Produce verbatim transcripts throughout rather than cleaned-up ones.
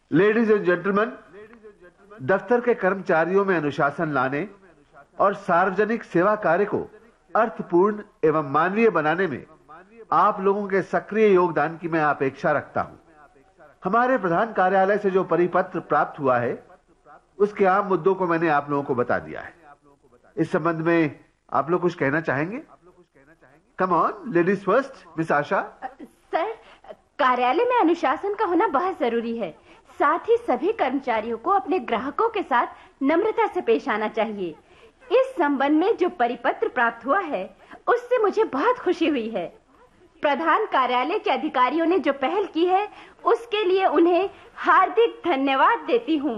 Ladies and gentleman, दफ्तर के कर्मचारियों में अनुशासन लाने और सार्वजनिक सेवा कार्य को अर्थपूर्ण एवं मानवीय बनाने में आप लोगों के सक्रिय योगदान की मैं अपेक्षा रखता हूं। हमारे प्रधान कार्यालय से जो परिपत्र प्राप्त हुआ है उसके आम मुद्दों को मैंने आप लोगों को बता दिया है। इस संबंध में आप लोग कुछ कहना चाहेंगे? Come on, ladies first, miss Asha. Sir, कार्यालय में अनुशासन का होना बहुत जरूरी है। साथ ही सभी कर्मचारियों को अपने ग्राहकों के साथ नम्रता से पेश आना चाहिए। इस संबंध में जो परिपत्र प्राप्त हुआ है उससे मुझे बहुत खुशी हुई है। प्रधान कार्यालय के अधिकारियों ने जो पहल की है उसके लिए उन्हें हार्दिक धन्यवाद देती हूँ।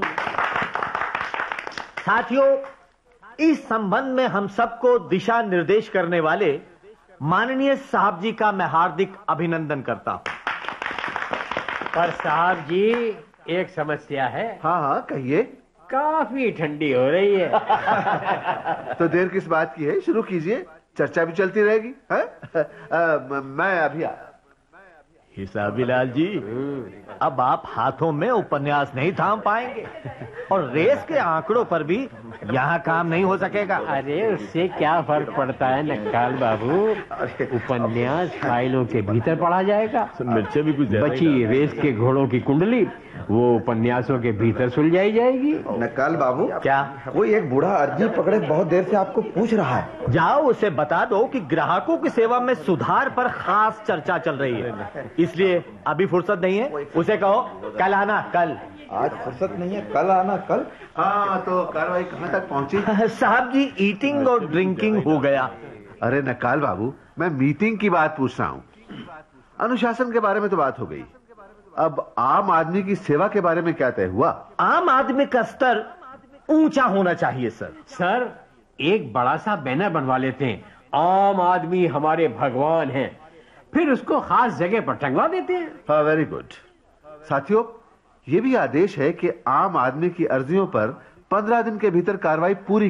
साथियों, इस संबंध में हम सबको दिशा निर्देश करने वाले माननीय साहब जी का मैं हार्दिक अभिनंदन करता हूँ। पर साहब जी, एक समस्या है। हाँ हाँ कहिए। काफी ठंडी हो रही है। तो देर किस बात की है, शुरू कीजिए, चर्चा भी चलती रहेगी। है? मैं अभी आ हिसाबी लाल जी, अब आप हाथों में उपन्यास नहीं थाम पाएंगे और रेस के आंकड़ों पर भी यहाँ काम नहीं हो सकेगा। अरे उससे क्या फर्क पड़ता है नक्काल बाबू, उपन्यास फाइलों के भीतर पढ़ा जाएगा। मिर्चे भी कुछ बची रेस के घोड़ों की कुंडली वो उपन्यासों के भीतर सुलझाई जाएगी। नक्काल बाबू, क्या कोई एक बूढ़ा अर्जी पकड़े बहुत देर से आपको पूछ रहा है। जाओ उसे बता दो कि ग्राहकों की सेवा में सुधार पर खास चर्चा चल रही है, इसलिए अभी फुर्सत नहीं है। उसे कहो कल आना। कल? आज फुर्सत नहीं है, कल आना। कल? हाँ, तो कार्रवाई कहाँ तक पहुंची? साहब जी, ईटिंग और ड्रिंकिंग हो गया। अरे नक्काल बाबू, मैं मीटिंग की बात पूछ रहा हूँ। अनुशासन के बारे में तो बात हो गई, अब आम आदमी की सेवा के बारे में क्या तय हुआ? आम आदमी का स्तर ऊंचा होना चाहिए सर। सर, एक बड़ा सा बैनर बनवा लेते हैं, आम आदमी हमारे भगवान हैं, फिर उसको खास जगह पर टंगवा देते हैं। हाँ, वेरी गुड। साथियों, ये भी आदेश है कि आम आदमी की अर्जियों पर पंद्रह दिन के भीतर कार्रवाई पूरी